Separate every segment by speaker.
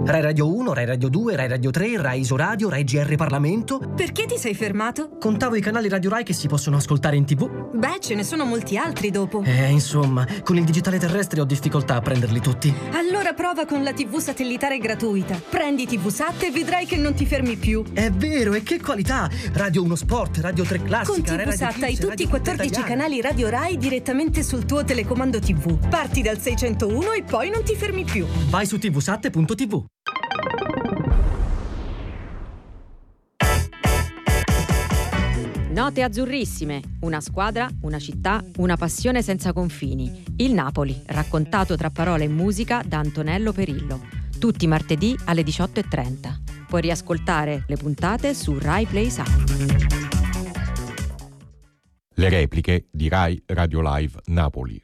Speaker 1: Rai Radio 1, Rai Radio 2, Rai Radio 3, Rai Isoradio, Rai GR Parlamento.
Speaker 2: Perché ti sei fermato?
Speaker 1: Contavo i canali Radio Rai che si possono ascoltare in TV.
Speaker 2: Beh, ce ne sono molti altri dopo.
Speaker 1: Insomma, con il digitale terrestre ho difficoltà a prenderli tutti.
Speaker 2: Allora prova con la TV satellitare gratuita. Prendi TV Sat e vedrai che non ti fermi più.
Speaker 1: È vero, e che qualità! Radio 1 Sport, Radio 3 Classica,
Speaker 2: con TV Sat hai tutti i 14 canali Radio Rai direttamente sul tuo telecomando TV. Parti dal 601 e poi non ti fermi più.
Speaker 1: Vai su tvsat.tv.
Speaker 3: Note azzurrissime, una squadra, una città, una passione senza confini. Il Napoli, raccontato tra parole e musica da Antonello Perillo. Tutti i martedì alle 18:30. Puoi riascoltare le puntate su Rai Play Sound.
Speaker 4: Le repliche di Rai Radio Live Napoli.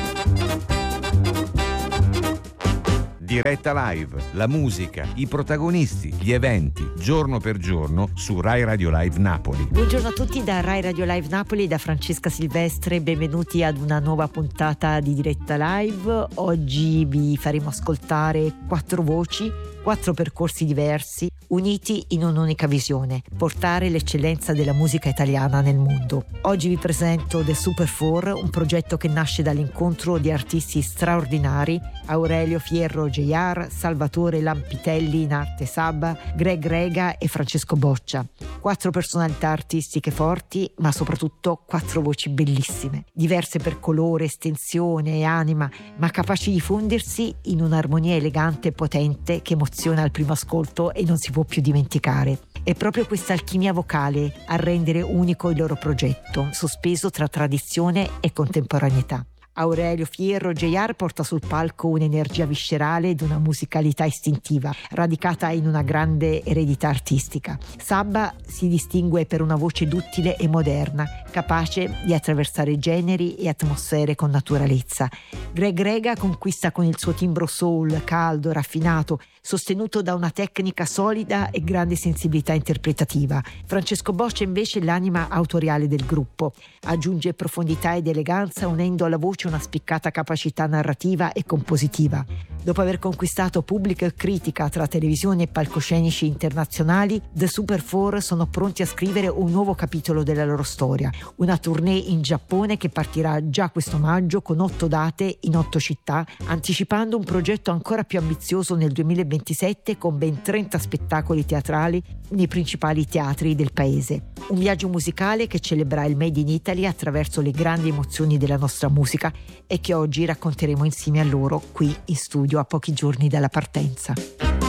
Speaker 4: Diretta live, la musica, i protagonisti, gli eventi, giorno per giorno su Rai Radio Live Napoli.
Speaker 5: Buongiorno a tutti da Rai Radio Live Napoli, da Francesca Silvestre, benvenuti ad una nuova puntata di Diretta Live. Oggi vi faremo ascoltare 4 voci, 4 percorsi diversi, uniti in un'unica visione: portare l'eccellenza della musica italiana nel mondo. Oggi vi presento The Super 4, un progetto che nasce dall'incontro di artisti straordinari: Aurelio Fierro J.R., Salvatore Lampitelli in arte Sabba, Greg Rega e Francesco Boccia. 4 personalità artistiche forti, ma soprattutto 4 voci bellissime, diverse per colore, estensione e anima, ma capaci di fondersi in un'armonia elegante e potente che emoziona al primo ascolto e non si può più dimenticare. È proprio questa alchimia vocale a rendere unico il loro progetto, sospeso tra tradizione e contemporaneità. Aurelio Fierro J.R. porta sul palco un'energia viscerale ed una musicalità istintiva, radicata in una grande eredità artistica. Sabba si distingue per una voce duttile e moderna, capace di attraversare generi e atmosfere con naturalezza. Greg Rega conquista con il suo timbro soul, caldo, raffinato, sostenuto da una tecnica solida e grande sensibilità interpretativa. Francesco Boccia invece è l'anima autoriale del gruppo. Aggiunge profondità ed eleganza, unendo alla voce una spiccata capacità narrativa e compositiva. Dopo aver conquistato pubblico e critica tra televisione e palcoscenici internazionali, The Super 4 sono pronti a scrivere un nuovo capitolo della loro storia. Una tournée in Giappone che partirà già questo maggio con 8 date in 8 città, anticipando un progetto ancora più ambizioso nel 2027 con ben 30 spettacoli teatrali nei principali teatri del paese. Un viaggio musicale che celebra il Made in Italy attraverso le grandi emozioni della nostra musica e che oggi racconteremo insieme a loro qui in studio a pochi giorni dalla partenza.